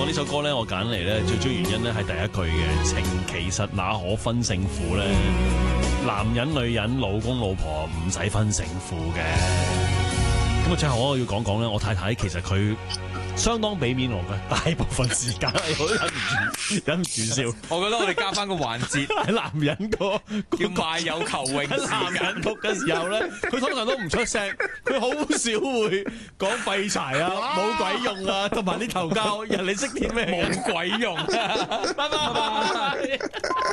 呢首歌咧，我揀嚟咧，最主要原因咧係第一句嘅情其實哪可分勝負咧，男人女人老公老婆唔使分勝負嘅。咁啊，最後我要講講咧，我太太其實佢相當俾面我嘅，大部分時間我都忍唔住笑。 我覺得我哋加翻個環節， 喺男人個叫賣友求泳喺男人曲嘅時候咧，佢通常都唔出聲，佢好少會講廢柴啊、冇鬼用啊，同埋呢頭膠人你識啲咩？ 冇鬼用。 拜拜。